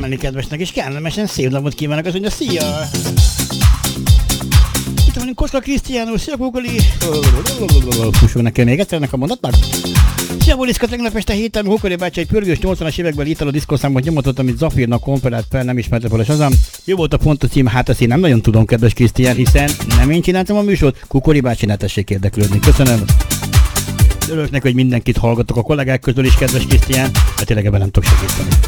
lenni kedvesnek, és kellemesen szép napot kívánok, az mondja, szia! Itt vagyunk Koszka Krisztiánó, szia Kukoli! Fusson nekem még egyszer ennek a mondatnak? Szia Boliszka, tegnap este héten Kukoli bácsi egy pörgős 80-as évekbeli italo diszkószámot nyomatott, amit Zafirnak komperált fel, nem ismerte fel a Shazam. Jó volt a pont a cím, hát ezt én nem nagyon tudom, kedves Krisztián, hiszen nem én csináltam a műsort, Kukoli bácsi, ne tessék érdeklődni. Köszönöm! Örülök neki, hogy mindenkit hallgatok a kollégák közül is, kedves Krisztián, de tényleg ebben nem tudok segíteni.